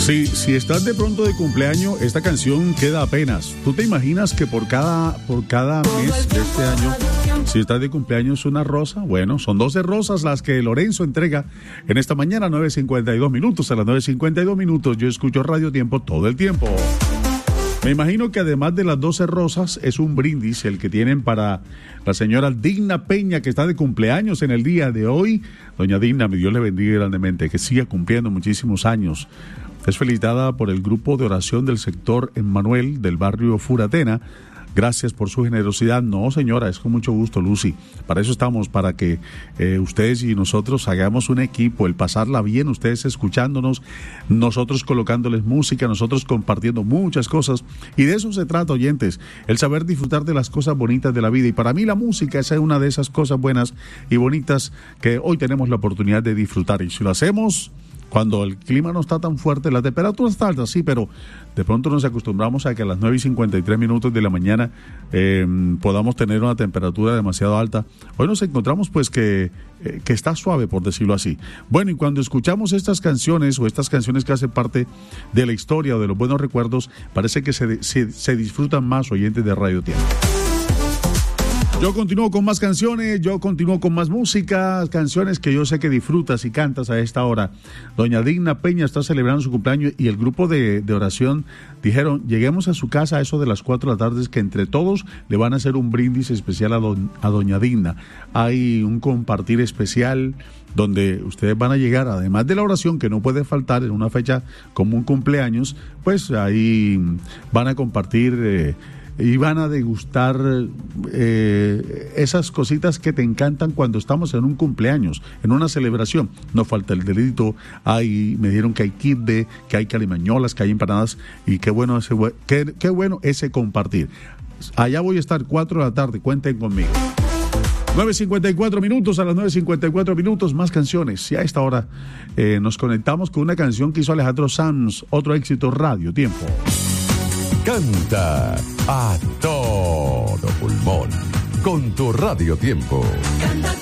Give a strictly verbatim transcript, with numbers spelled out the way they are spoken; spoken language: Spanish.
Sí, si estás de pronto de cumpleaños, esta canción queda apenas. ¿Tú te imaginas que por cada, por cada mes de este año, si estás de cumpleaños, una rosa? Bueno, son doce rosas las que Lorenzo entrega en esta mañana, nueve cincuenta y dos minutos. A las nueve cincuenta y dos minutos yo escucho Radio Tiempo todo el tiempo. Me imagino que además de las doce rosas, es un brindis el que tienen para la señora Digna Peña, que está de cumpleaños en el día de hoy. Doña Digna, Dios le bendiga grandemente, que siga cumpliendo muchísimos años. Es felicitada por el grupo de oración del sector Emmanuel del barrio Furatena. Gracias por su generosidad. No, señora, es con mucho gusto, Lucy. Para eso estamos, para que eh, ustedes y nosotros hagamos un equipo, el pasarla bien, ustedes escuchándonos, nosotros colocándoles música, nosotros compartiendo muchas cosas. Y de eso se trata, oyentes, el saber disfrutar de las cosas bonitas de la vida. Y para mí la música es una de esas cosas buenas y bonitas que hoy tenemos la oportunidad de disfrutar. Y si lo hacemos cuando el clima no está tan fuerte, la temperatura está alta, sí, pero de pronto nos acostumbramos a que a las nueve y cincuenta y tres minutos de la mañana eh, podamos tener una temperatura demasiado alta. Hoy nos encontramos pues que, eh, que está suave, por decirlo así. Bueno, y cuando escuchamos estas canciones o estas canciones que hacen parte de la historia o de los buenos recuerdos, parece que se, se, se disfrutan más, oyentes de Radio Tiempo. Yo continúo con más canciones, yo continúo con más música, canciones que yo sé que disfrutas y cantas a esta hora. Doña Digna Peña está celebrando su cumpleaños y el grupo de, de oración dijeron, lleguemos a su casa a eso de las cuatro de la tarde, que entre todos le van a hacer un brindis especial a, don, a Doña Digna. Hay un compartir especial donde ustedes van a llegar, además de la oración que no puede faltar en una fecha como un cumpleaños, pues ahí van a compartir Eh, y van a degustar eh, esas cositas que te encantan cuando estamos en un cumpleaños, en una celebración. No falta el delito, hay, me dijeron que hay kibbe, que hay calimañolas, que hay empanadas, y qué bueno ese, qué, qué bueno ese compartir. Allá voy a estar cuatro de la tarde, cuenten conmigo. nueve cincuenta y cuatro minutos, a las nueve cincuenta y cuatro minutos, más canciones. Y a esta hora eh, nos conectamos con una canción que hizo Alejandro Sanz, otro éxito, Radio Tiempo. Canta a todo pulmón con tu Radio Tiempo. Canta